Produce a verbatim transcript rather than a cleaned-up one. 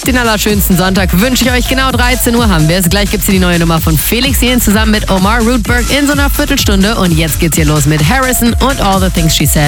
Den allerschönsten Sonntag wünsche ich euch. Genau dreizehn Uhr haben wir es. Gleich gibt es hier die neue Nummer von Felix Jähn zusammen mit Omar Rootberg in so einer Viertelstunde. Und jetzt geht's hier los mit Harrison und All the Things She Said.